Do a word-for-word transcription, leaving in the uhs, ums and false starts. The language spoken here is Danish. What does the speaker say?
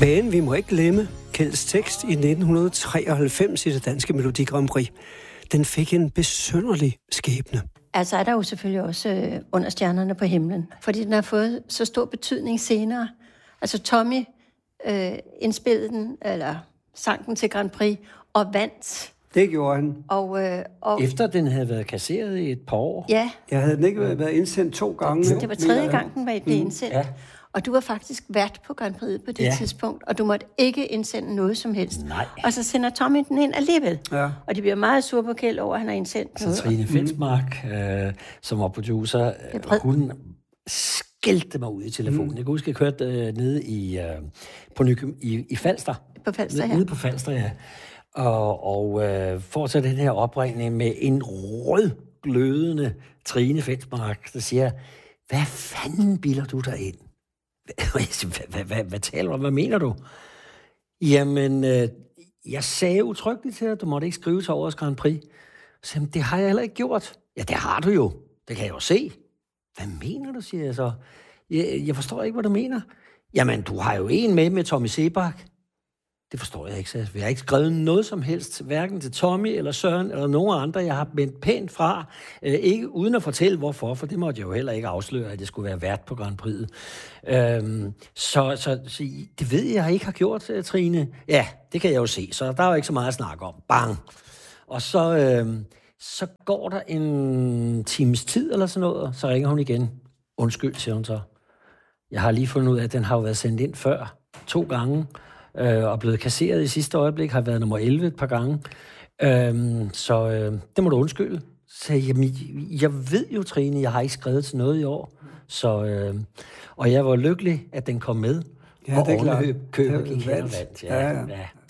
Men vi må ikke glemme Kjelds tekst i nitten treoghalvfems i det danske Melodi Grand Prix. Den fik en besynderlig skæbne. Altså er der jo selvfølgelig også øh, under stjernerne på himlen, fordi den har fået så stor betydning senere. Altså Tommy øh, indspillede den, eller sang den til Grand Prix, og vandt. Det gjorde han. Og, øh, og, Efter den havde været kasseret i et par år. Ja. Jeg havde den ikke været indsendt to gange. Det var tredje gang, den var blevet indsendt. Ja. Og du var faktisk vært på Grand Prix på det ja. tidspunkt, og du måtte ikke indsende noget som helst. Nej. Og så sender Tommy den ind alligevel. Ja. Og de bliver meget sur på Kjeld over, at han har indsendt noget. Så Trine Fensmark, øh, som var producer, hun skældte mig ud i telefonen. Mm. Jeg kan huske, jeg kørte øh, nede i, øh, på Nykøbing, i, i Falster. På Falster, ja. Nede på Falster, ja. Og, og øh, fortsætter den her opringning med en rød, glødende Trine Fensmark, der siger, hvad fanden bilder du dig ind? Hvad, hvad, hvad, hvad taler du om? Hvad mener du? Jamen, øh, jeg sagde udtrykkeligt til dig, at du måtte ikke skrive til årets Grand Prix. Så jamen, det har jeg heller ikke gjort. Ja, det har du jo. Det kan jeg jo se. Hvad mener du, siger jeg så? Jeg, jeg forstår ikke, hvad du mener. Jamen, du har jo en med med Tommy Sebak. Det forstår jeg ikke, så jeg har ikke skrevet noget som helst, hverken til Tommy eller Søren eller nogen andre. Jeg har vendt pænt fra, øh, ikke uden at fortælle hvorfor, for det måtte jeg jo heller ikke afsløre, at jeg skulle være vært på Grand Prix. Øhm, så, så, så det ved jeg, jeg ikke har gjort, Trine. Ja, det kan jeg jo se, så der er jo ikke så meget at snakke om. Bang! Og så, øh, så går der en times tid eller sådan noget, så ringer hun igen. Undskyld, siger hun så. Jeg har lige fundet ud af, at den har jo været sendt ind før, to gange, øh, og blevet kasseret i sidste øjeblik, har været nummer elleve et par gange. Øh, så øh, det må du undskylde. Så jamen, jeg ved jo, Trine, jeg har ikke skrevet til noget i år. Så, øh, og jeg var lykkelig, at den kom med. Ja, og det er klart. Købet gik hen og vandt. Ja, ja, ja. ja.